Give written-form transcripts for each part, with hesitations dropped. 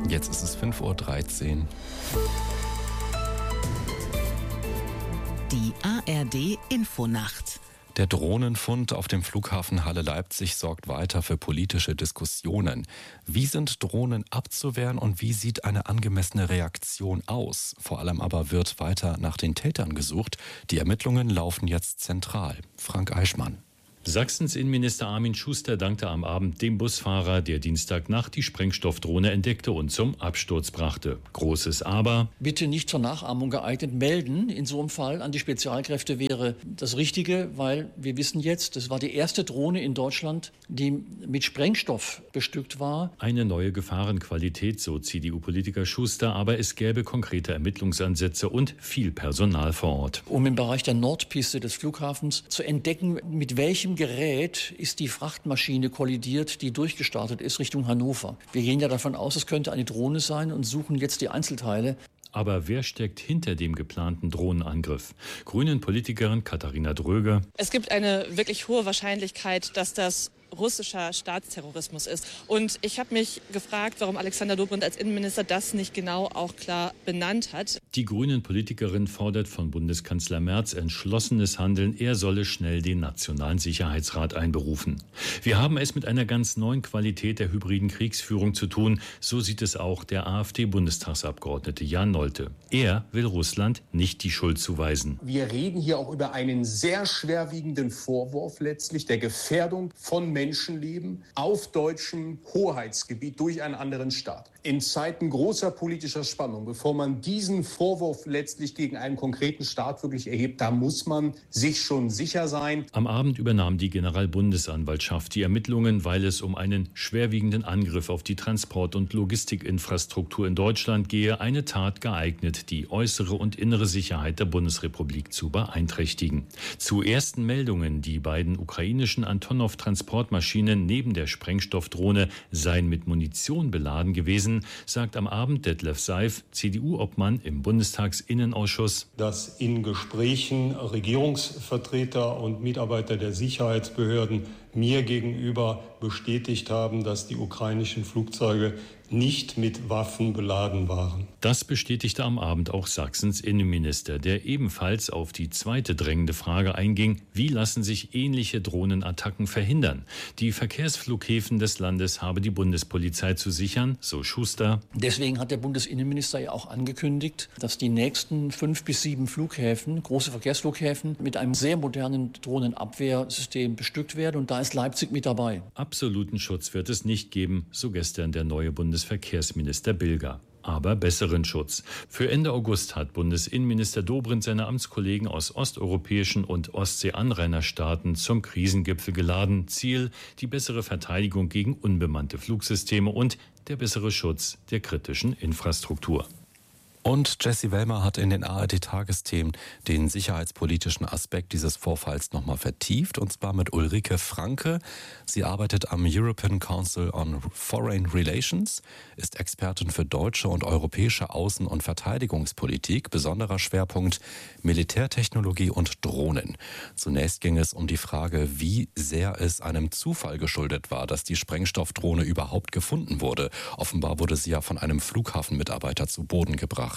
Jetzt ist es 5:13 Uhr. Die ARD-Infonacht. Der Drohnenfund auf dem Flughafen Halle-Leipzig sorgt weiter für politische Diskussionen. Wie sind Drohnen abzuwehren und wie sieht eine angemessene Reaktion aus? Vor allem aber wird weiter nach den Tätern gesucht. Die Ermittlungen laufen jetzt zentral. Frank Eichmann. Sachsens Innenminister Armin Schuster dankte am Abend dem Busfahrer, der Dienstagnacht die Sprengstoffdrohne entdeckte und zum Absturz brachte. Großes Aber: Bitte nicht zur Nachahmung geeignet. Melden in so einem Fall an die Spezialkräfte wäre das Richtige, weil wir wissen jetzt, das war die erste Drohne in Deutschland, die mit Sprengstoff bestückt war. Eine neue Gefahrenqualität, so CDU-Politiker Schuster, aber es gäbe konkrete Ermittlungsansätze und viel Personal vor Ort. Um im Bereich der Nordpiste des Flughafens zu entdecken, mit welchem Gerät ist die Frachtmaschine kollidiert, die durchgestartet ist Richtung Hannover. Wir gehen ja davon aus, es könnte eine Drohne sein und suchen jetzt die Einzelteile. Aber wer steckt hinter dem geplanten Drohnenangriff? Grünen-Politikerin Katharina Dröge. Es gibt eine wirklich hohe Wahrscheinlichkeit, dass das russischer Staatsterrorismus ist. Und ich habe mich gefragt, warum Alexander Dobrindt als Innenminister das nicht genau auch klar benannt hat. Die Grünen-Politikerin fordert von Bundeskanzler Merz entschlossenes Handeln. Er solle schnell den Nationalen Sicherheitsrat einberufen. Wir haben es mit einer ganz neuen Qualität der hybriden Kriegsführung zu tun. So sieht es auch der AfD-Bundestagsabgeordnete Jan Nolte. Er will Russland nicht die Schuld zuweisen. Wir reden hier auch über einen sehr schwerwiegenden Vorwurf letztlich der Gefährdung von Menschenleben auf deutschem Hoheitsgebiet durch einen anderen Staat. In Zeiten großer politischer Spannung, bevor man diesen Vorwurf letztlich gegen einen konkreten Staat wirklich erhebt, da muss man sich schon sicher sein. Am Abend übernahm die Generalbundesanwaltschaft die Ermittlungen, weil es um einen schwerwiegenden Angriff auf die Transport- und Logistikinfrastruktur in Deutschland gehe, eine Tat geeignet, die äußere und innere Sicherheit der Bundesrepublik zu beeinträchtigen. Zu ersten Meldungen, die beiden ukrainischen Antonov-Transportmaschinen neben der Sprengstoffdrohne seien mit Munition beladen gewesen, sagt am Abend Detlef Seif, CDU-Obmann im Bundestagsinnenausschuss, dass in Gesprächen Regierungsvertreter und Mitarbeiter der Sicherheitsbehörden mir gegenüber bestätigt haben, dass die ukrainischen Flugzeuge nicht mit Waffen beladen waren. Das bestätigte am Abend auch Sachsens Innenminister, der ebenfalls auf die zweite drängende Frage einging: Wie lassen sich ähnliche Drohnenattacken verhindern? Die Verkehrsflughäfen des Landes habe die Bundespolizei zu sichern, so Schuster. Deswegen hat der Bundesinnenminister ja auch angekündigt, dass die nächsten 5 bis 7 Flughäfen, große Verkehrsflughäfen, mit einem sehr modernen Drohnenabwehrsystem bestückt werden. Und da ist Leipzig mit dabei. Absoluten Schutz wird es nicht geben, so gestern der neue Bundesverkehrsminister Bilger. Aber besseren Schutz. Für Ende August hat Bundesinnenminister Dobrindt seine Amtskollegen aus osteuropäischen und Ostsee-Anrainerstaaten zum Krisengipfel geladen. Ziel: die bessere Verteidigung gegen unbemannte Flugsysteme und der bessere Schutz der kritischen Infrastruktur. Und Jessie Wellmer hat in den ARD-Tagesthemen den sicherheitspolitischen Aspekt dieses Vorfalls nochmal vertieft, und zwar mit Ulrike Franke. Sie arbeitet am European Council on Foreign Relations, ist Expertin für deutsche und europäische Außen- und Verteidigungspolitik, besonderer Schwerpunkt Militärtechnologie und Drohnen. Zunächst ging es um die Frage, wie sehr es einem Zufall geschuldet war, dass die Sprengstoffdrohne überhaupt gefunden wurde. Offenbar wurde sie ja von einem Flughafenmitarbeiter zu Boden gebracht.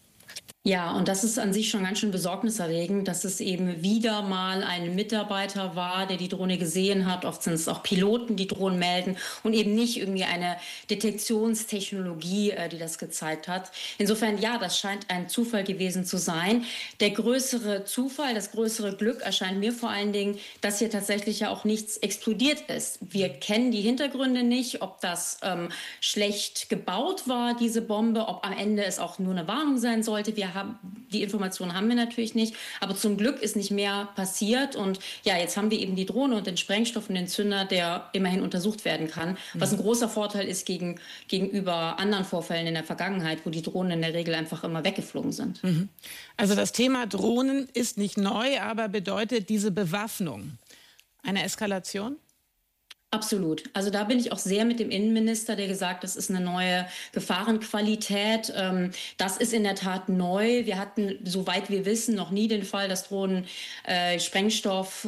Ja, und das ist an sich schon ganz schön besorgniserregend, dass es eben wieder mal ein Mitarbeiter war, der die Drohne gesehen hat. Oft sind es auch Piloten, die Drohnen melden und eben nicht irgendwie eine Detektionstechnologie, die das gezeigt hat. Insofern, ja, das scheint ein Zufall gewesen zu sein. Der größere Zufall, das größere Glück erscheint mir vor allen Dingen, dass hier tatsächlich ja auch nichts explodiert ist. Wir kennen die Hintergründe nicht, ob das schlecht gebaut war, diese Bombe, ob am Ende es auch nur eine Warnung sein sollte. Die Informationen haben wir natürlich nicht, aber zum Glück ist nicht mehr passiert. Und ja, jetzt haben wir eben die Drohne und den Sprengstoff und den Zünder, der immerhin untersucht werden kann, was ein großer Vorteil ist gegenüber anderen Vorfällen in der Vergangenheit, wo die Drohnen in der Regel einfach immer weggeflogen sind. Also das Thema Drohnen ist nicht neu, aber bedeutet diese Bewaffnung eine Eskalation? Absolut. Also da bin ich auch sehr mit dem Innenminister, der gesagt, das ist eine neue Gefahrenqualität. Das ist in der Tat neu. Wir hatten, soweit wir wissen, noch nie den Fall, dass Drohnen Sprengstoff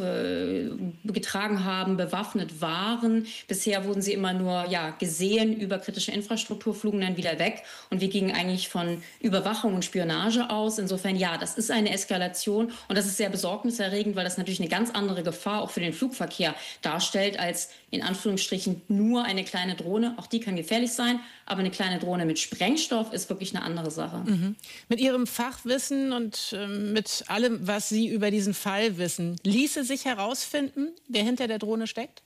getragen haben, bewaffnet waren. Bisher wurden sie immer nur gesehen über kritische Infrastruktur, flogen dann wieder weg. Und wir gingen eigentlich von Überwachung und Spionage aus. Insofern, das ist eine Eskalation. Und das ist sehr besorgniserregend, weil das natürlich eine ganz andere Gefahr auch für den Flugverkehr darstellt, als in Anführungsstrichen nur eine kleine Drohne. Auch die kann gefährlich sein, aber eine kleine Drohne mit Sprengstoff ist wirklich eine andere Sache. Mhm. Mit Ihrem Fachwissen und mit allem, was Sie über diesen Fall wissen, ließe sich herausfinden, wer hinter der Drohne steckt?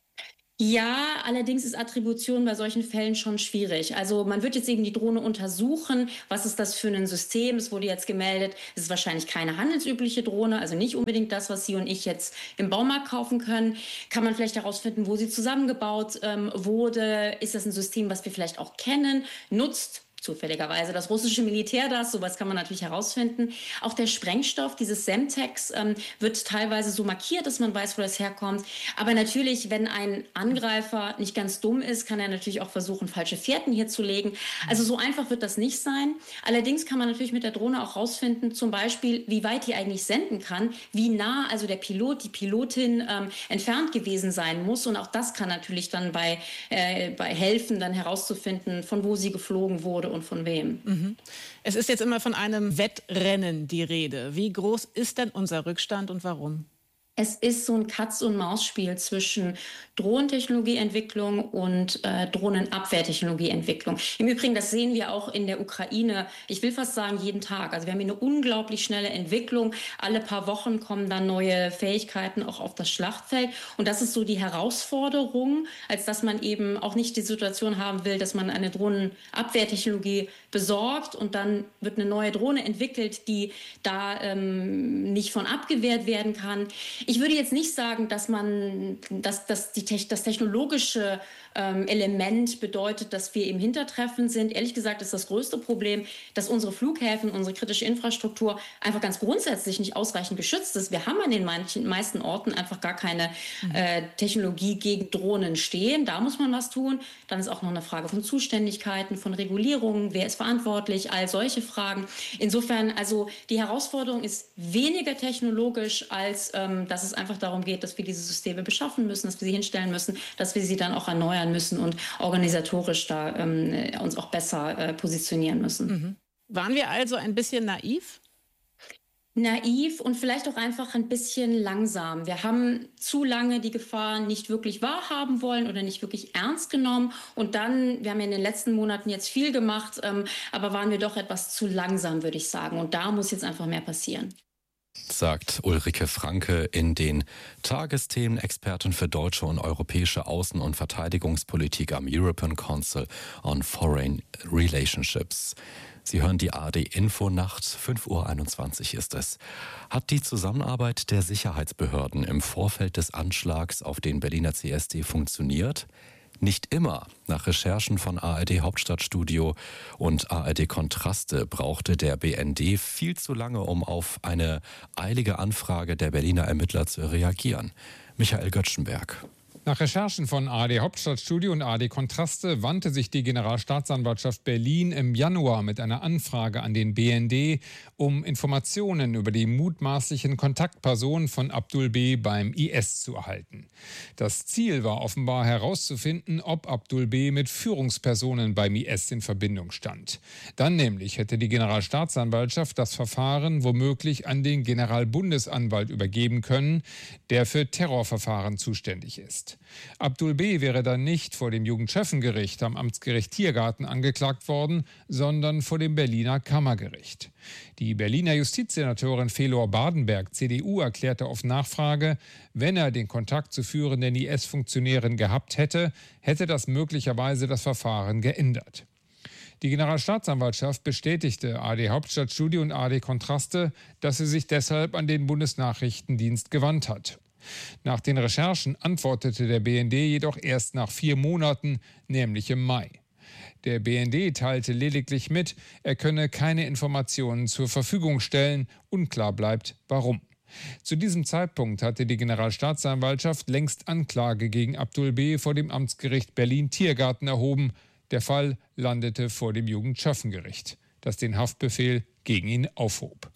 Ja, allerdings ist Attribution bei solchen Fällen schon schwierig. Also man wird jetzt eben die Drohne untersuchen. Was ist das für ein System? Es wurde jetzt gemeldet, es ist wahrscheinlich keine handelsübliche Drohne, also nicht unbedingt das, was Sie und ich jetzt im Baumarkt kaufen können. Kann man vielleicht herausfinden, wo sie zusammengebaut wurde? Ist das ein System, was wir vielleicht auch kennen? Nutzt zufälligerweise das russische Militär das? Sowas kann man natürlich herausfinden. Auch der Sprengstoff, dieses Semtex, wird teilweise so markiert, dass man weiß, wo das herkommt. Aber natürlich, wenn ein Angreifer nicht ganz dumm ist, kann er natürlich auch versuchen, falsche Fährten hier zu legen. Also so einfach wird das nicht sein. Allerdings kann man natürlich mit der Drohne auch rausfinden, zum Beispiel, wie weit die eigentlich senden kann, wie nah also der Pilot, die Pilotin entfernt gewesen sein muss. Und auch das kann natürlich dann bei helfen, dann herauszufinden, von wo sie geflogen wurde und von wem. Mhm. Es ist jetzt immer von einem Wettrennen die Rede. Wie groß ist denn unser Rückstand und warum? Es ist so ein Katz-und-Maus-Spiel zwischen Drohnentechnologieentwicklung und Drohnenabwehrtechnologieentwicklung. Im Übrigen, das sehen wir auch in der Ukraine, ich will fast sagen jeden Tag. Also wir haben hier eine unglaublich schnelle Entwicklung. Alle paar Wochen kommen dann neue Fähigkeiten auch auf das Schlachtfeld. Und das ist so die Herausforderung, als dass man eben auch nicht die Situation haben will, dass man eine Drohnenabwehrtechnologie besorgt und dann wird eine neue Drohne entwickelt, die da nicht von abgewehrt werden kann. Ich würde jetzt nicht sagen, dass das technologische Element bedeutet, dass wir im Hintertreffen sind. Ehrlich gesagt ist das größte Problem, dass unsere Flughäfen, unsere kritische Infrastruktur einfach ganz grundsätzlich nicht ausreichend geschützt ist. Wir haben an den meisten Orten einfach gar keine Technologie gegen Drohnen stehen. Da muss man was tun. Dann ist auch noch eine Frage von Zuständigkeiten, von Regulierungen. Wer ist verantwortlich? All solche Fragen. Insofern, also die Herausforderung ist weniger technologisch, als dass es einfach darum geht, dass wir diese Systeme beschaffen müssen, dass wir sie hinstellen müssen, dass wir sie dann auch erneuern müssen und organisatorisch da uns auch besser positionieren müssen. Mhm. Waren wir also ein bisschen naiv? Naiv und vielleicht auch einfach ein bisschen langsam. Wir haben zu lange die Gefahr nicht wirklich wahrhaben wollen oder nicht wirklich ernst genommen. Und dann, wir haben ja in den letzten Monaten jetzt viel gemacht, aber waren wir doch etwas zu langsam, würde ich sagen. Und da muss jetzt einfach mehr passieren. Sagt Ulrike Franke in den Tagesthemen, Expertin für deutsche und europäische Außen- und Verteidigungspolitik am European Council on Foreign Relationships. Sie hören die ARD-Infonacht, 5:21 Uhr ist es. Hat die Zusammenarbeit der Sicherheitsbehörden im Vorfeld des Anschlags auf den Berliner CSD funktioniert? Nicht immer. Nach Recherchen von ARD Hauptstadtstudio und ARD Kontraste brauchte der BND viel zu lange, um auf eine eilige Anfrage der Berliner Ermittler zu reagieren. Michael Göttschenberg. Nach Recherchen von ARD Hauptstadtstudio und ARD Kontraste wandte sich die Generalstaatsanwaltschaft Berlin im Januar mit einer Anfrage an den BND, um Informationen über die mutmaßlichen Kontaktpersonen von Abdul B. beim IS zu erhalten. Das Ziel war offenbar herauszufinden, ob Abdul B. mit Führungspersonen beim IS in Verbindung stand. Dann nämlich hätte die Generalstaatsanwaltschaft das Verfahren womöglich an den Generalbundesanwalt übergeben können, der für Terrorverfahren zuständig ist. Abdul B. wäre dann nicht vor dem Jugendschöffengericht am Amtsgericht Tiergarten angeklagt worden, sondern vor dem Berliner Kammergericht. Die Berliner Justizsenatorin Felor Badenberg, CDU, erklärte auf Nachfrage, wenn er den Kontakt zu führenden IS-Funktionären gehabt hätte, hätte das möglicherweise das Verfahren geändert. Die Generalstaatsanwaltschaft bestätigte ARD Hauptstadtstudio und ARD Kontraste, dass sie sich deshalb an den Bundesnachrichtendienst gewandt hat. Nach den Recherchen antwortete der BND jedoch erst nach 4 Monaten, nämlich im Mai. Der BND teilte lediglich mit, er könne keine Informationen zur Verfügung stellen. Unklar bleibt, warum. Zu diesem Zeitpunkt hatte die Generalstaatsanwaltschaft längst Anklage gegen Abdul B. vor dem Amtsgericht Berlin-Tiergarten erhoben. Der Fall landete vor dem Jugendschaffengericht, das den Haftbefehl gegen ihn aufhob.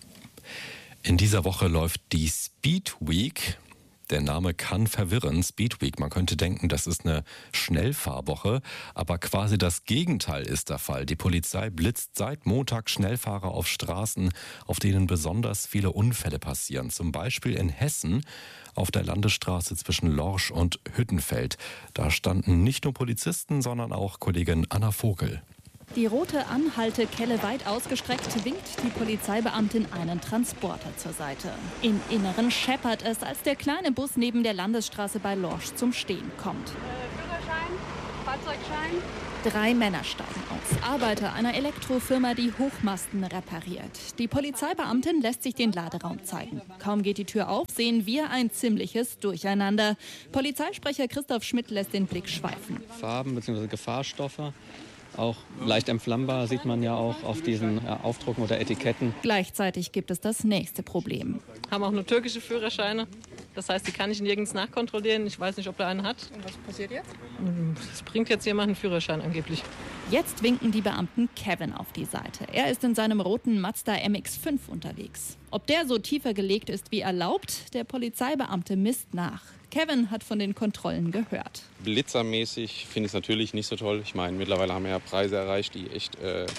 In dieser Woche läuft die Speed Week. Der Name kann verwirren, Speed Week. Man könnte denken, das ist eine Schnellfahrwoche, aber quasi das Gegenteil ist der Fall. Die Polizei blitzt seit Montag Schnellfahrer auf Straßen, auf denen besonders viele Unfälle passieren. Zum Beispiel in Hessen auf der Landesstraße zwischen Lorsch und Hüttenfeld. Da standen nicht nur Polizisten, sondern auch Kollegin Anna Vogel. Die rote Anhaltekelle weit ausgestreckt winkt die Polizeibeamtin einen Transporter zur Seite. Im Inneren scheppert es, als der kleine Bus neben der Landesstraße bei Lorsch zum Stehen kommt. Führerschein, Fahrzeugschein. 3 Männer steigen aus, Arbeiter einer Elektrofirma, die Hochmasten repariert. Die Polizeibeamtin lässt sich den Laderaum zeigen. Kaum geht die Tür auf, sehen wir ein ziemliches Durcheinander. Polizeisprecher Christoph Schmidt lässt den Blick schweifen. Farben bzw. Gefahrstoffe. Auch leicht entflammbar, sieht man ja auch auf diesen Aufdrucken oder Etiketten. Gleichzeitig gibt es das nächste Problem. Haben auch nur türkische Führerscheine. Das heißt, die kann ich nirgends nachkontrollieren. Ich weiß nicht, ob der einen hat. Und was passiert jetzt? Das bringt jetzt jemand einen Führerschein angeblich. Jetzt winken die Beamten Kevin auf die Seite. Er ist in seinem roten Mazda MX-5 unterwegs. Ob der so tiefer gelegt ist wie erlaubt, der Polizeibeamte misst nach. Kevin hat von den Kontrollen gehört. Blitzermäßig finde ich es natürlich nicht so toll. Ich meine, mittlerweile haben wir ja Preise erreicht, die echt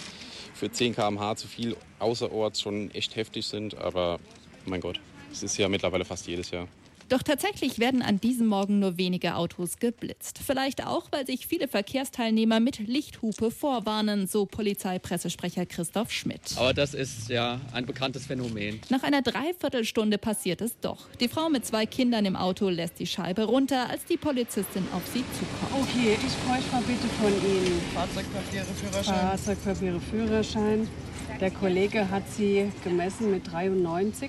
für 10 km/h zu viel außerorts schon echt heftig sind. Aber mein Gott, es ist ja mittlerweile fast jedes Jahr. Doch tatsächlich werden an diesem Morgen nur wenige Autos geblitzt. Vielleicht auch, weil sich viele Verkehrsteilnehmer mit Lichthupe vorwarnen, so Polizeipressesprecher Christoph Schmidt. Aber das ist ja ein bekanntes Phänomen. Nach einer Dreiviertelstunde passiert es doch. Die Frau mit 2 Kindern im Auto lässt die Scheibe runter, als die Polizistin auf sie zukommt. Okay, ich bräuchte mal bitte von Ihnen Fahrzeugpapiere, Führerschein. Fahrzeugpapiere, Führerschein. Der Kollege hat sie gemessen mit 93.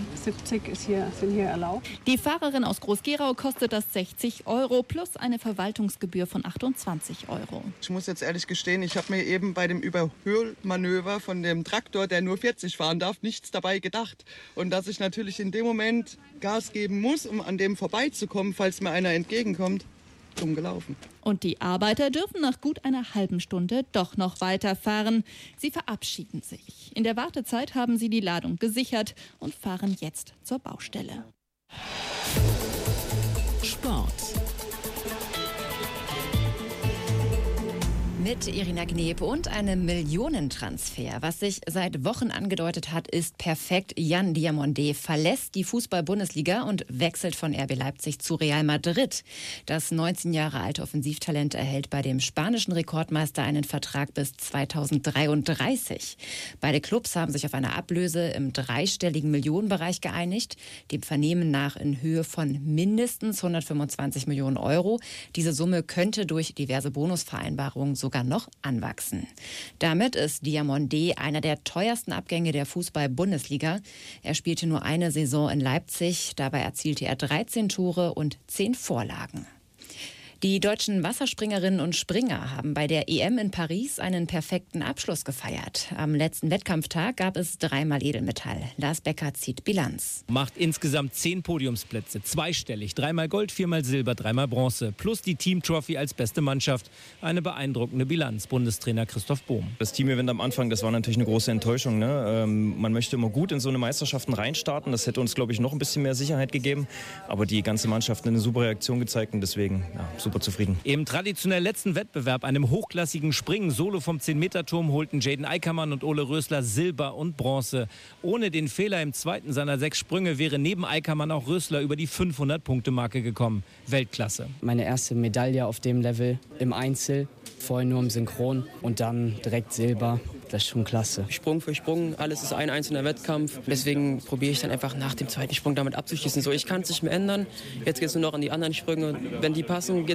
70 sind hier erlaubt. Die Fahrerin aus Groß-Gerau kostet das 60 € plus eine Verwaltungsgebühr von 28 €. Ich muss jetzt ehrlich gestehen, ich habe mir eben bei dem Überholmanöver von dem Traktor, der nur 40 fahren darf, nichts dabei gedacht. Und dass ich natürlich in dem Moment Gas geben muss, um an dem vorbeizukommen, falls mir einer entgegenkommt. Dumm gelaufen. Und die Arbeiter dürfen nach gut einer halben Stunde doch noch weiterfahren. Sie verabschieden sich. In der Wartezeit haben sie die Ladung gesichert und fahren jetzt zur Baustelle. Sport. Mit Irina Gneb und einem Millionentransfer. Was sich seit Wochen angedeutet hat, ist perfekt. Yann Diomandé verlässt die Fußball-Bundesliga und wechselt von RB Leipzig zu Real Madrid. Das 19 Jahre alte Offensivtalent erhält bei dem spanischen Rekordmeister einen Vertrag bis 2033. Beide Clubs haben sich auf eine Ablöse im dreistelligen Millionenbereich geeinigt, dem Vernehmen nach in Höhe von mindestens 125 Millionen €. Diese Summe könnte durch diverse Bonusvereinbarungen sogar noch anwachsen. Damit ist Diomandé einer der teuersten Abgänge der Fußball-Bundesliga. Er spielte nur eine Saison in Leipzig. Dabei erzielte er 13 Tore und 10 Vorlagen. Die deutschen Wasserspringerinnen und Springer haben bei der EM in Paris einen perfekten Abschluss gefeiert. Am letzten Wettkampftag gab es 3-mal Edelmetall. Lars Becker zieht Bilanz. Macht insgesamt 10 Podiumsplätze, zweistellig, 3-mal Gold, 4-mal Silber, 3-mal Bronze, plus die Team-Trophy als beste Mannschaft. Eine beeindruckende Bilanz, Bundestrainer Christoph Bohm. Das Team-Event am Anfang, das war natürlich eine große Enttäuschung. Ne? Man möchte immer gut in so eine Meisterschaften reinstarten. Das hätte uns, glaube ich, noch ein bisschen mehr Sicherheit gegeben. Aber die ganze Mannschaft hat eine super Reaktion gezeigt und deswegen super zufrieden. Im traditionell letzten Wettbewerb, einem hochklassigen Springen, Solo vom 10-Meter-Turm, holten Jaden Eickermann und Ole Rösler Silber und Bronze. Ohne den Fehler im zweiten seiner 6 Sprünge wäre neben Eickermann auch Rösler über die 500-Punkte-Marke gekommen. Weltklasse. Meine erste Medaille auf dem Level im Einzel, vorher nur im Synchron und dann direkt Silber. Das ist schon klasse. Sprung für Sprung, alles ist ein einzelner Wettkampf. Deswegen probiere ich dann einfach nach dem zweiten Sprung damit abzuschließen. So, ich kann es nicht mehr ändern. Jetzt geht es nur noch an die anderen Sprünge. Wenn die passen, geht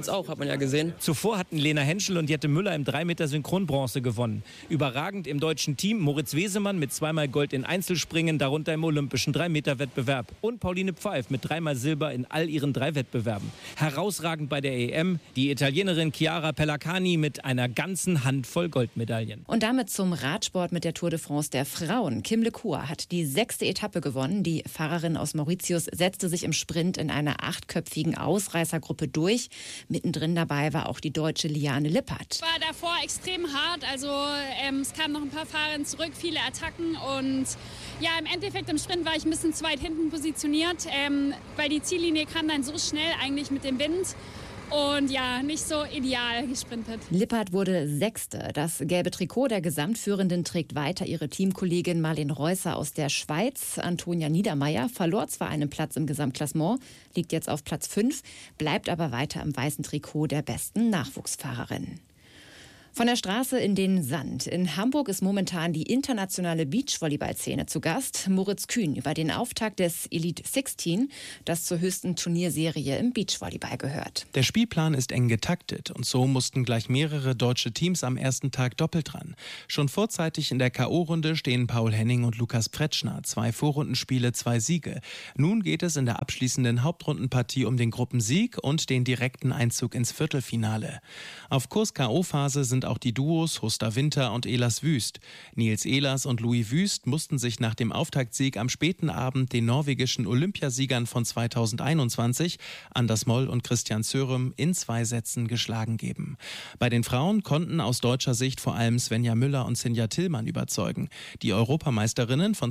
jetzt auch, hat man ja gesehen. Zuvor hatten Lena Henschel und Jette Müller im 3-Meter Synchronbronze gewonnen. Überragend im deutschen Team Moritz Wesemann mit 2-mal Gold in Einzelspringen, darunter im olympischen 3-Meter-Wettbewerb. Und Pauline Pfeif mit 3-mal Silber in all ihren 3 Wettbewerben. Herausragend bei der EM die Italienerin Chiara Pellacani mit einer ganzen Handvoll Goldmedaillen. Und damit zum Radsport mit der Tour de France der Frauen. Kim LeCour hat die 6. Etappe gewonnen. Die Fahrerin aus Mauritius setzte sich im Sprint in einer 8-köpfigen Ausreißergruppe durch. Mittendrin dabei war auch die deutsche Liane Lippert. War davor extrem hart, also es kamen noch ein paar Fahrerinnen zurück, viele Attacken und ja, im Endeffekt im Sprint war ich ein bisschen zu weit hinten positioniert, weil die Ziellinie kam dann so schnell eigentlich mit dem Wind. Und ja, nicht so ideal gesprintet. Lippert wurde 6. Das gelbe Trikot der Gesamtführenden trägt weiter ihre Teamkollegin Marlene Reusser aus der Schweiz. Antonia Niedermeyer verlor zwar einen Platz im Gesamtklassement, liegt jetzt auf Platz 5, bleibt aber weiter im weißen Trikot der besten Nachwuchsfahrerin. Von der Straße in den Sand. In Hamburg ist momentan die internationale Beachvolleyball-Szene zu Gast. Moritz Kühn über den Auftakt des Elite 16, das zur höchsten Turnierserie im Beachvolleyball gehört. Der Spielplan ist eng getaktet und so mussten gleich mehrere deutsche Teams am ersten Tag doppelt dran. Schon vorzeitig in der K.O.-Runde stehen Paul Henning und Lukas Pretschner. 2 Vorrundenspiele, 2 Siege. Nun geht es in der abschließenden Hauptrundenpartie um den Gruppensieg und den direkten Einzug ins Viertelfinale. Auf Kurs K.O.-Phase sind auch die Duos Huster Winter und Elas Wüst. Nils Ehlers und Louis Wüst mussten sich nach dem Auftaktsieg am späten Abend den norwegischen Olympiasiegern von 2021, Anders Moll und Christian Sørum, in 2 Sätzen geschlagen geben. Bei den Frauen konnten aus deutscher Sicht vor allem Svenja Müller und Sinja Tillmann überzeugen. Die Europameisterinnen von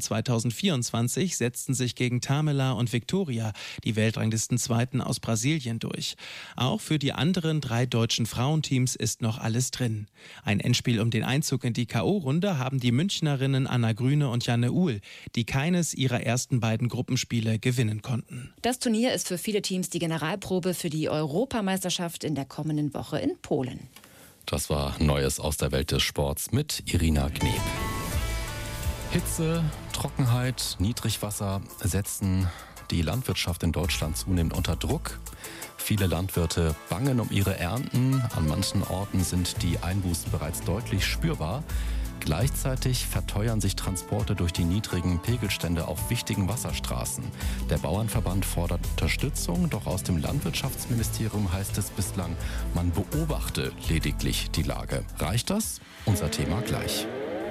2024 setzten sich gegen Tamela und Victoria, die Weltranglistenzweiten aus Brasilien, durch. Auch für die anderen 3 deutschen Frauenteams ist noch alles drin. Ein Endspiel um den Einzug in die K.O.-Runde haben die Münchnerinnen Anna Grüne und Janne Uhl, die keines ihrer ersten beiden Gruppenspiele gewinnen konnten. Das Turnier ist für viele Teams die Generalprobe für die Europameisterschaft in der kommenden Woche in Polen. Das war Neues aus der Welt des Sports mit Irina Kneb. Hitze, Trockenheit, Niedrigwasser setzen die Landwirtschaft in Deutschland zunehmend unter Druck. Viele Landwirte bangen um ihre Ernten. An manchen Orten sind die Einbußen bereits deutlich spürbar. Gleichzeitig verteuern sich Transporte durch die niedrigen Pegelstände auf wichtigen Wasserstraßen. Der Bauernverband fordert Unterstützung, doch aus dem Landwirtschaftsministerium heißt es bislang, man beobachte lediglich die Lage. Reicht das? Unser Thema gleich.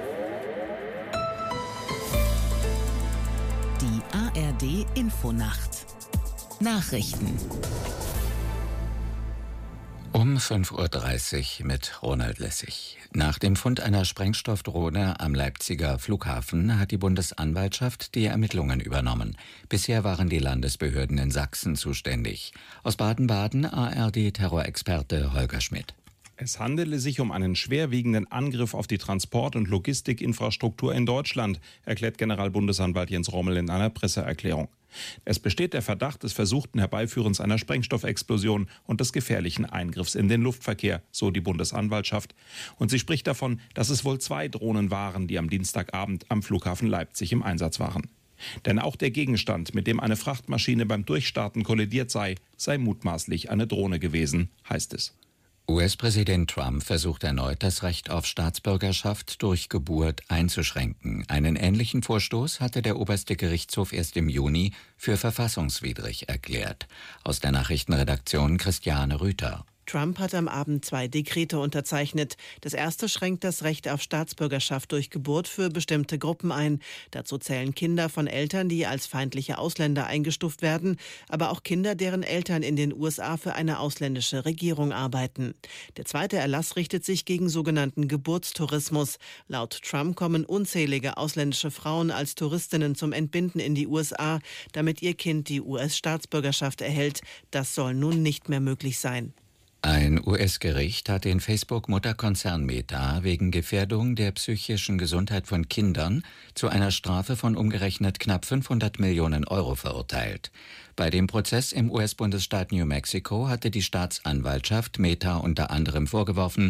Die ARD Infonacht. Nachrichten. Um 5:30 Uhr mit Ronald Lessig. Nach dem Fund einer Sprengstoffdrohne am Leipziger Flughafen hat die Bundesanwaltschaft die Ermittlungen übernommen. Bisher waren die Landesbehörden in Sachsen zuständig. Aus Baden-Baden ARD-Terrorexperte Holger Schmidt. Es handele sich um einen schwerwiegenden Angriff auf die Transport- und Logistikinfrastruktur in Deutschland, erklärt Generalbundesanwalt Jens Rommel in einer Presseerklärung. Es besteht der Verdacht des versuchten Herbeiführens einer Sprengstoffexplosion und des gefährlichen Eingriffs in den Luftverkehr, so die Bundesanwaltschaft. Und sie spricht davon, dass es wohl 2 Drohnen waren, die am Dienstagabend am Flughafen Leipzig im Einsatz waren. Denn auch der Gegenstand, mit dem eine Frachtmaschine beim Durchstarten kollidiert sei mutmaßlich eine Drohne gewesen, heißt es. US-Präsident Trump versucht erneut, das Recht auf Staatsbürgerschaft durch Geburt einzuschränken. Einen ähnlichen Vorstoß hatte der oberste Gerichtshof erst im Juni für verfassungswidrig erklärt. Aus der Nachrichtenredaktion Christiane Rüther. Trump hat am Abend 2 Dekrete unterzeichnet. Das erste schränkt das Recht auf Staatsbürgerschaft durch Geburt für bestimmte Gruppen ein. Dazu zählen Kinder von Eltern, die als feindliche Ausländer eingestuft werden, aber auch Kinder, deren Eltern in den USA für eine ausländische Regierung arbeiten. Der zweite Erlass richtet sich gegen sogenannten Geburtstourismus. Laut Trump kommen unzählige ausländische Frauen als Touristinnen zum Entbinden in die USA, damit ihr Kind die US-Staatsbürgerschaft erhält. Das soll nun nicht mehr möglich sein. Ein US-Gericht hat den Facebook-Mutterkonzern Meta wegen Gefährdung der psychischen Gesundheit von Kindern zu einer Strafe von umgerechnet knapp 500 Millionen Euro verurteilt. Bei dem Prozess im US-Bundesstaat New Mexico hatte die Staatsanwaltschaft Meta unter anderem vorgeworfen,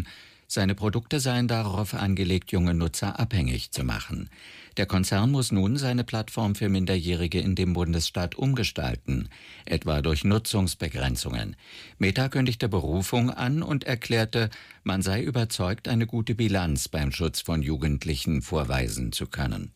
Seine Produkte seien darauf angelegt, junge Nutzer abhängig zu machen. Der Konzern muss nun seine Plattform für Minderjährige in dem Bundesstaat umgestalten, etwa durch Nutzungsbegrenzungen. Meta kündigte Berufung an und erklärte, man sei überzeugt, eine gute Bilanz beim Schutz von Jugendlichen vorweisen zu können.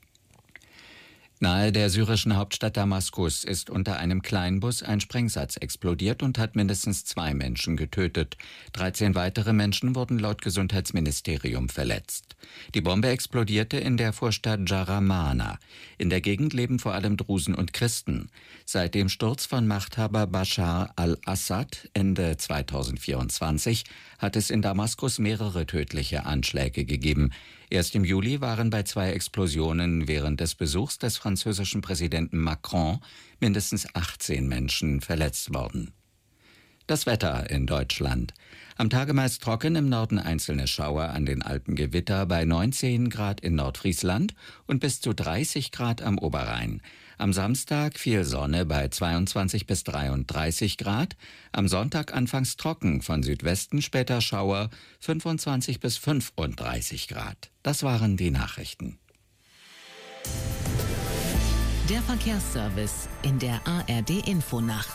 Nahe der syrischen Hauptstadt Damaskus ist unter einem Kleinbus ein Sprengsatz explodiert und hat mindestens 2 Menschen getötet. 13 weitere Menschen wurden laut Gesundheitsministerium verletzt. Die Bombe explodierte in der Vorstadt Jaramana. In der Gegend leben vor allem Drusen und Christen. Seit dem Sturz von Machthaber Bashar al-Assad Ende 2024 hat es in Damaskus mehrere tödliche Anschläge gegeben. Erst im Juli waren bei 2 Explosionen während des Besuchs des französischen Präsidenten Macron mindestens 18 Menschen verletzt worden. Das Wetter in Deutschland. Am Tage meist trocken, im Norden einzelne Schauer, an den Alpen Gewitter bei 19 Grad in Nordfriesland und bis zu 30 Grad am Oberrhein. Am Samstag viel Sonne bei 22 bis 33 Grad. Am Sonntag anfangs trocken, von Südwesten später Schauer, 25 bis 35 Grad. Das waren die Nachrichten. Der Verkehrsservice in der ARD-Infonacht.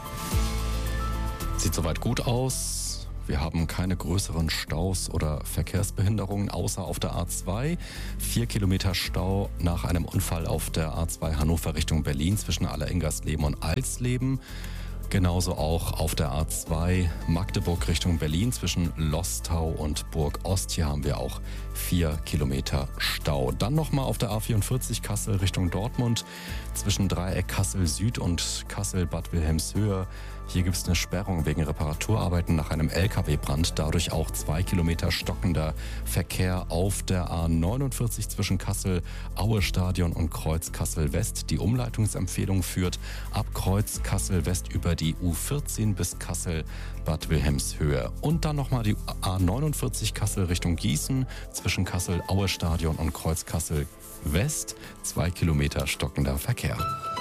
Sieht soweit gut aus. Wir haben keine größeren Staus oder Verkehrsbehinderungen, außer auf der A2. 4 Kilometer Stau nach einem Unfall auf der A2 Hannover Richtung Berlin zwischen Alleringersleben und Alsleben. Genauso auch auf der A2 Magdeburg Richtung Berlin zwischen Lostau und Burg Ost. Hier haben wir auch 4 Kilometer Stau. Dann nochmal auf der A44 Kassel Richtung Dortmund zwischen Dreieck Kassel Süd und Kassel Bad Wilhelmshöhe. Hier gibt es eine Sperrung wegen Reparaturarbeiten nach einem LKW-Brand. Dadurch auch 2 Kilometer stockender Verkehr auf der A49 zwischen Kassel-Aue-Stadion und Kreuz Kassel-West. Die Umleitungsempfehlung führt ab Kreuz Kassel-West über die U14 bis Kassel-Bad Wilhelmshöhe. Und dann nochmal die A49 Kassel Richtung Gießen zwischen Kassel-Aue-Stadion und Kreuz Kassel-West. 2 Kilometer stockender Verkehr.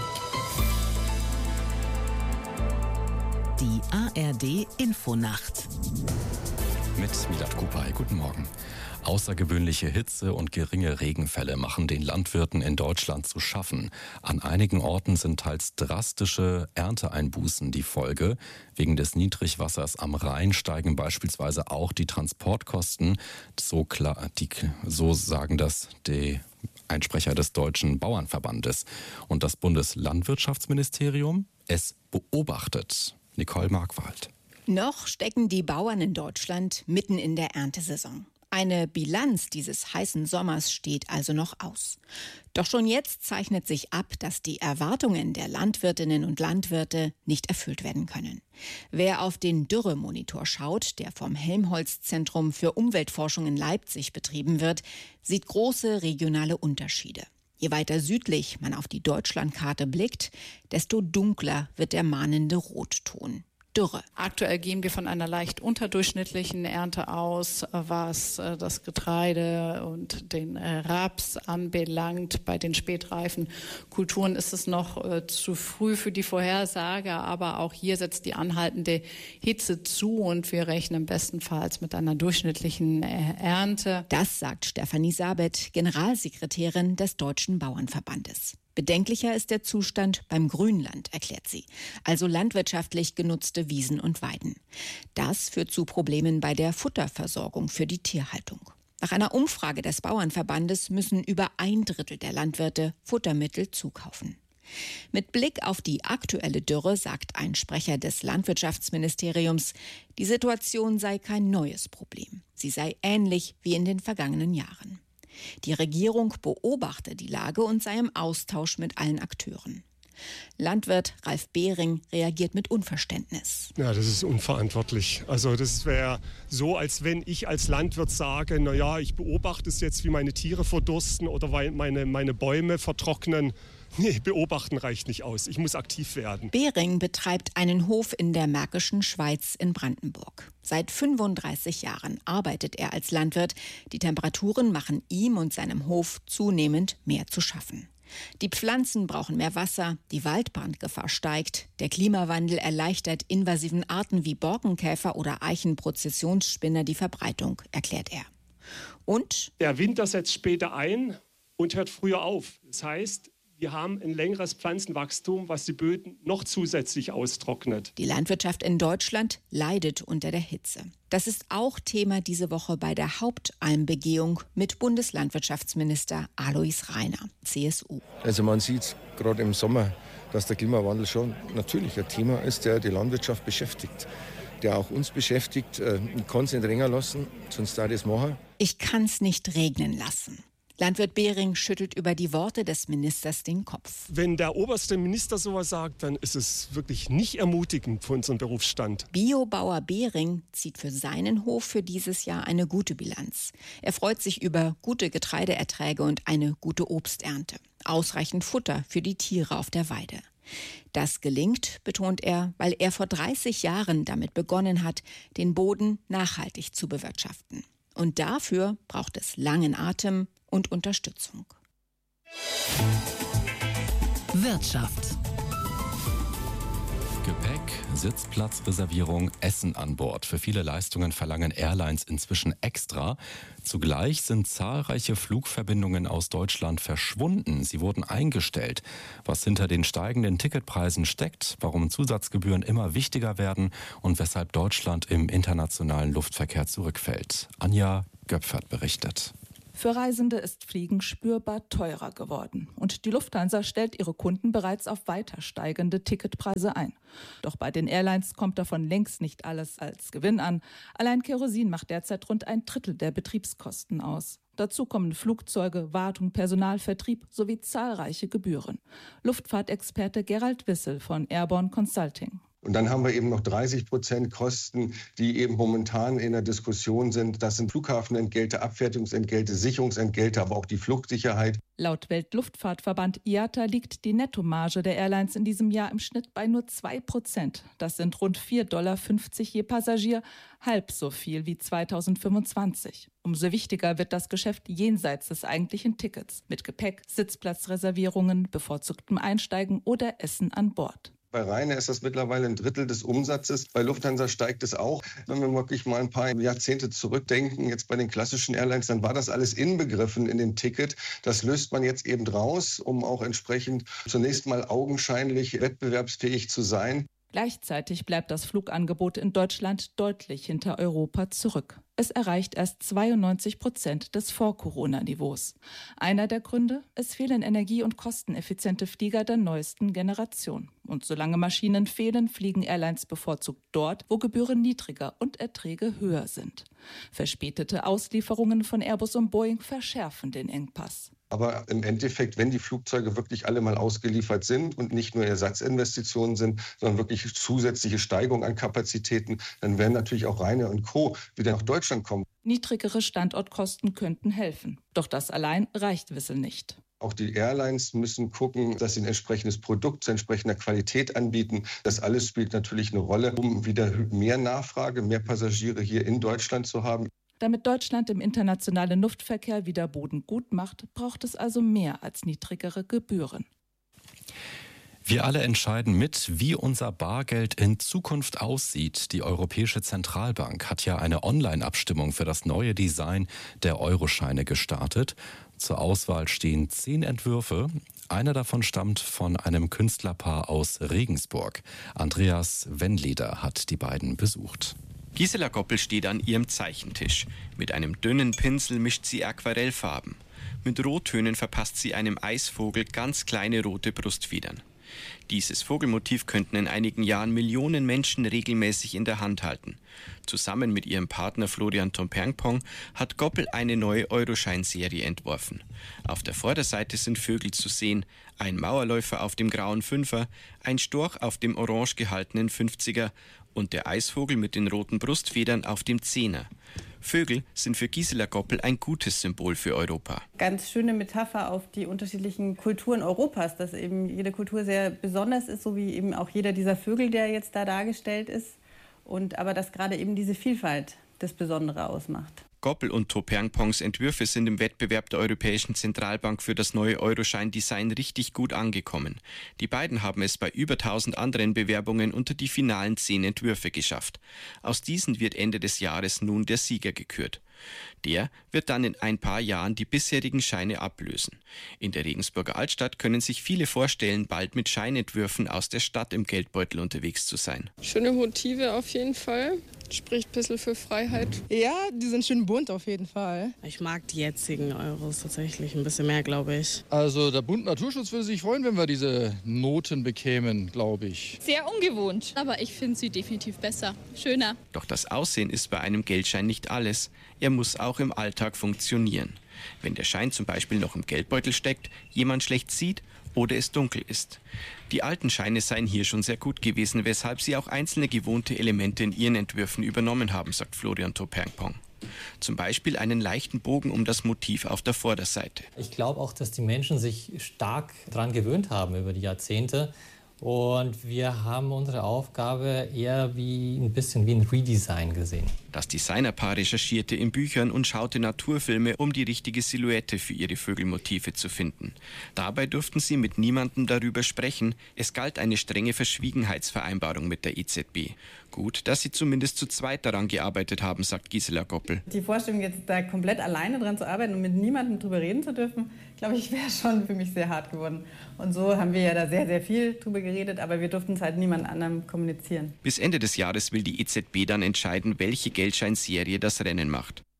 Die ARD-Infonacht. Mit Milat Kupay. Guten Morgen. Außergewöhnliche Hitze und geringe Regenfälle machen den Landwirten in Deutschland zu schaffen. An einigen Orten sind teils drastische Ernteeinbußen die Folge. Wegen des Niedrigwassers am Rhein steigen beispielsweise auch die Transportkosten. So sagen das die Einsprecher des Deutschen Bauernverbandes. Und das Bundeslandwirtschaftsministerium, es beobachtet. Nicole Markwald. Noch stecken die Bauern in Deutschland mitten in der Erntesaison. Eine Bilanz dieses heißen Sommers steht also noch aus. Doch schon jetzt zeichnet sich ab, dass die Erwartungen der Landwirtinnen und Landwirte nicht erfüllt werden können. Wer auf den Dürremonitor schaut, der vom Helmholtz-Zentrum für Umweltforschung in Leipzig betrieben wird, sieht große regionale Unterschiede. Je weiter südlich man auf die Deutschlandkarte blickt, desto dunkler wird der mahnende Rotton. Dürre. Aktuell gehen wir von einer leicht unterdurchschnittlichen Ernte aus, was das Getreide und den Raps anbelangt. Bei den spätreifen Kulturen ist es noch zu früh für die Vorhersage, aber auch hier setzt die anhaltende Hitze zu und wir rechnen bestenfalls mit einer durchschnittlichen Ernte. Das sagt Stefanie Sabet, Generalsekretärin des Deutschen Bauernverbandes. Bedenklicher ist der Zustand beim Grünland, erklärt sie, also landwirtschaftlich genutzte Wiesen und Weiden. Das führt zu Problemen bei der Futterversorgung für die Tierhaltung. Nach einer Umfrage des Bauernverbandes müssen über 1/3 der Landwirte Futtermittel zukaufen. Mit Blick auf die aktuelle Dürre sagt ein Sprecher des Landwirtschaftsministeriums, die Situation sei kein neues Problem. Sie sei ähnlich wie in den vergangenen Jahren. Die Regierung beobachte die Lage und sei im Austausch mit allen Akteuren. Landwirt Ralf Behring reagiert mit Unverständnis. Ja, das ist unverantwortlich. Also das wäre so, als wenn ich als Landwirt sage, naja, ich beobachte es jetzt, wie meine Tiere verdursten oder weil meine Bäume vertrocknen. Nee, beobachten reicht nicht aus. Ich muss aktiv werden. Behring betreibt einen Hof in der Märkischen Schweiz in Brandenburg. Seit 35 Jahren arbeitet er als Landwirt. Die Temperaturen machen ihm und seinem Hof zunehmend mehr zu schaffen. Die Pflanzen brauchen mehr Wasser, die Waldbrandgefahr steigt, der Klimawandel erleichtert invasiven Arten wie Borkenkäfer oder Eichenprozessionsspinner die Verbreitung, erklärt er. Und der Winter setzt später ein und hört früher auf. Das heißt, wir haben ein längeres Pflanzenwachstum, was die Böden noch zusätzlich austrocknet. Die Landwirtschaft in Deutschland leidet unter der Hitze. Das ist auch Thema diese Woche bei der Hauptalmbegehung mit Bundeslandwirtschaftsminister Alois Rainer, CSU. Also man sieht gerade im Sommer, dass der Klimawandel schon natürlich ein Thema ist, der die Landwirtschaft beschäftigt. Der auch uns beschäftigt. Ich kann es nicht regnen lassen, sonst da das machen. Ich kann es nicht regnen lassen. Landwirt Behring schüttelt über die Worte des Ministers den Kopf. Wenn der oberste Minister sowas sagt, dann ist es wirklich nicht ermutigend für unseren Berufsstand. Biobauer Behring zieht für seinen Hof für dieses Jahr eine gute Bilanz. Er freut sich über gute Getreideerträge und eine gute Obsternte. Ausreichend Futter für die Tiere auf der Weide. Das gelingt, betont er, weil er vor 30 Jahren damit begonnen hat, den Boden nachhaltig zu bewirtschaften. Und dafür braucht es langen Atem und Unterstützung. Wirtschaft. Gepäck, Sitzplatzreservierung, Essen an Bord. Für viele Leistungen verlangen Airlines inzwischen extra. Zugleich sind zahlreiche Flugverbindungen aus Deutschland verschwunden. Sie wurden eingestellt. Was hinter den steigenden Ticketpreisen steckt, warum Zusatzgebühren immer wichtiger werden und weshalb Deutschland im internationalen Luftverkehr zurückfällt. Anja Göpfert berichtet. Für Reisende ist Fliegen spürbar teurer geworden. Und die Lufthansa stellt ihre Kunden bereits auf weiter steigende Ticketpreise ein. Doch bei den Airlines kommt davon längst nicht alles als Gewinn an. Allein Kerosin macht derzeit rund 1/3 der Betriebskosten aus. Dazu kommen Flugzeuge, Wartung, Personal, Vertrieb sowie zahlreiche Gebühren. Luftfahrtexperte Gerald Wissel von Airborne Consulting. Und dann haben wir eben noch 30% Kosten, die eben momentan in der Diskussion sind. Das sind Flughafenentgelte, Abfertigungsentgelte, Sicherungsentgelte, aber auch die Flugsicherheit. Laut Weltluftfahrtverband IATA liegt die Nettomarge der Airlines in diesem Jahr im Schnitt bei nur 2%. Das sind rund $4,50 je Passagier, halb so viel wie 2025. Umso wichtiger wird das Geschäft jenseits des eigentlichen Tickets mit Gepäck, Sitzplatzreservierungen, bevorzugtem Einsteigen oder Essen an Bord. Bei Ryanair ist das mittlerweile 1/3 des Umsatzes. Bei Lufthansa steigt es auch. Wenn wir wirklich mal ein paar Jahrzehnte zurückdenken, jetzt bei den klassischen Airlines, dann war das alles inbegriffen in dem Ticket. Das löst man jetzt eben raus, um auch entsprechend zunächst mal augenscheinlich wettbewerbsfähig zu sein. Gleichzeitig bleibt das Flugangebot in Deutschland deutlich hinter Europa zurück. Es erreicht erst 92% des Vor-Corona-Niveaus. Einer der Gründe? Es fehlen energie- und kosteneffiziente Flieger der neuesten Generation. Und solange Maschinen fehlen, fliegen Airlines bevorzugt dort, wo Gebühren niedriger und Erträge höher sind. Verspätete Auslieferungen von Airbus und Boeing verschärfen den Engpass. Aber im Endeffekt, wenn die Flugzeuge wirklich alle mal ausgeliefert sind und nicht nur Ersatzinvestitionen sind, sondern wirklich zusätzliche Steigerung an Kapazitäten, dann werden natürlich auch Ryanair und Co. wieder nach Deutschland kommen. Niedrigere Standortkosten könnten helfen. Doch das allein reicht Wissel nicht. Auch die Airlines müssen gucken, dass sie ein entsprechendes Produkt zu entsprechender Qualität anbieten. Das alles spielt natürlich eine Rolle, um wieder mehr Nachfrage, mehr Passagiere hier in Deutschland zu haben. Damit Deutschland im internationalen Luftverkehr wieder Boden gut macht, braucht es also mehr als niedrigere Gebühren. Wir alle entscheiden mit, wie unser Bargeld in Zukunft aussieht. Die Europäische Zentralbank hat ja eine Online-Abstimmung für das neue Design der Euroscheine gestartet. Zur Auswahl stehen 10 Entwürfe. Einer davon stammt von einem Künstlerpaar aus Regensburg. Andreas Wennleder hat die beiden besucht. Gisela Goppel steht an ihrem Zeichentisch. Mit einem dünnen Pinsel mischt sie Aquarellfarben. Mit Rottönen verpasst sie einem Eisvogel ganz kleine rote Brustfedern. Dieses Vogelmotiv könnten in einigen Jahren Millionen Menschen regelmäßig in der Hand halten. Zusammen mit ihrem Partner Florian Tomperngpong hat Goppel eine neue Euroschein-Serie entworfen. Auf der Vorderseite sind Vögel zu sehen, ein Mauerläufer auf dem grauen Fünfer, ein Storch auf dem orange gehaltenen 50er und der Eisvogel mit den roten Brustfedern auf dem 10er. Vögel sind für Gisela Goppel ein gutes Symbol für Europa. Ganz schöne Metapher auf die unterschiedlichen Kulturen Europas, dass eben jede Kultur sehr besonders ist, so wie eben auch jeder dieser Vögel, der jetzt da dargestellt ist. Und aber dass gerade eben diese Vielfalt das Besondere ausmacht. Goppel und Topernpongs Entwürfe sind im Wettbewerb der Europäischen Zentralbank für das neue Euroschein-Design richtig gut angekommen. Die beiden haben es bei über 1000 anderen Bewerbungen unter die finalen 10 Entwürfe geschafft. Aus diesen wird Ende des Jahres nun der Sieger gekürt. Der wird dann in ein paar Jahren die bisherigen Scheine ablösen. In der Regensburger Altstadt können sich viele vorstellen, bald mit Scheinentwürfen aus der Stadt im Geldbeutel unterwegs zu sein. Schöne Motive auf jeden Fall. Spricht ein bisschen für Freiheit. Ja, die sind schön bunt auf jeden Fall. Ich mag die jetzigen Euros tatsächlich ein bisschen mehr, glaube ich. Also der Bund Naturschutz würde sich freuen, wenn wir diese Noten bekämen, glaube ich. Sehr ungewohnt, aber ich finde sie definitiv besser, schöner. Doch das Aussehen ist bei einem Geldschein nicht alles. Er muss auch im Alltag funktionieren. Wenn der Schein zum Beispiel noch im Geldbeutel steckt, jemand schlecht sieht oder es dunkel ist. Die alten Scheine seien hier schon sehr gut gewesen, weshalb sie auch einzelne gewohnte Elemente in ihren Entwürfen übernommen haben, sagt Florian Topernpong. Zum Beispiel einen leichten Bogen um das Motiv auf der Vorderseite. Ich glaube auch, dass die Menschen sich stark daran gewöhnt haben über die Jahrzehnte. Und wir haben unsere Aufgabe eher wie ein bisschen wie ein Redesign gesehen. Das Designerpaar recherchierte in Büchern und schaute Naturfilme, um die richtige Silhouette für ihre Vögelmotive zu finden. Dabei durften sie mit niemandem darüber sprechen. Es galt eine strenge Verschwiegenheitsvereinbarung mit der EZB. Gut, dass sie zumindest zu zweit daran gearbeitet haben, sagt Gisela Goppel. Die Vorstellung, jetzt da komplett alleine dran zu arbeiten und mit niemandem drüber reden zu dürfen, glaube ich, wäre schon für mich sehr hart geworden. Und so haben wir ja da sehr, sehr viel drüber geredet, aber wir durften es halt niemand anderem kommunizieren. Bis Ende des Jahres will die EZB dann entscheiden, welche Geldscheinserie das Rennen macht.